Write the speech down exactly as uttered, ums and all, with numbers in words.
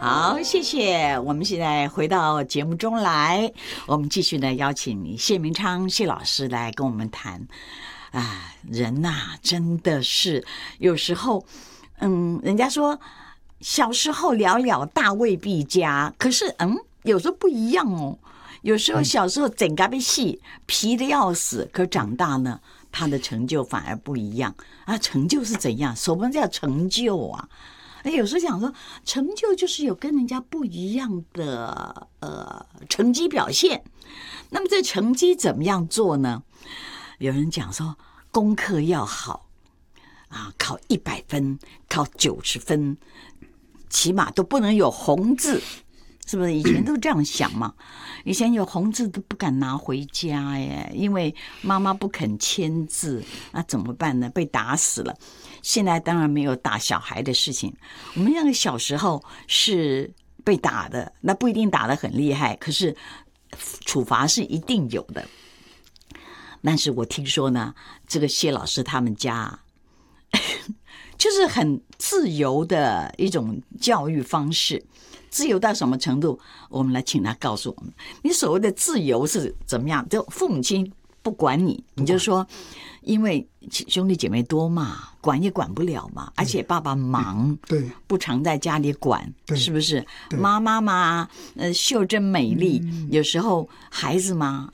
好，谢谢。我们现在回到节目中来，我们继续呢邀请谢明昌谢老师来跟我们谈啊，人呐、啊、真的是有时候，嗯，人家说小时候了了，大未必佳，可是嗯，有时候不一样哦。有时候小时候整个被戏皮的要死，可长大呢，他的成就反而不一样啊。成就是怎样？什么叫成就啊？有时候想说，成就就是有跟人家不一样的呃成绩表现。那么这成绩怎么样做呢？有人讲说，功课要好啊，考一百分，考九十分，起码都不能有红字，是不是？以前都这样想嘛。以前有红字都不敢拿回家耶，因为妈妈不肯签字，那怎么办呢？被打死了。现在当然没有打小孩的事情，我们那个小时候是被打的，那不一定打得很厉害，可是处罚是一定有的。但是我听说呢，这个谢老师他们家就是很自由的一种教育方式。自由到什么程度？我们来请他告诉我们，你所谓的自由是怎么样？就父母亲不管你，你就说，因为兄弟姐妹多嘛，管也管不了嘛，而且爸爸忙， 对， 不常在家里管，是不是？妈妈嘛，呃，袖珍美丽，嗯、有时候孩子嘛，